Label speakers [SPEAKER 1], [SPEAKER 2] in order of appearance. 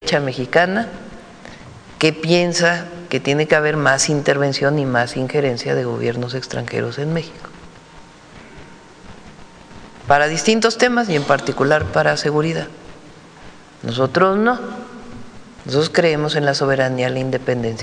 [SPEAKER 1] derecha mexicana que piensa que tiene que haber más intervención y más injerencia de gobiernos extranjeros en México, para distintos temas y en particular para seguridad. Nosotros no, nosotros creemos en la soberanía, la independencia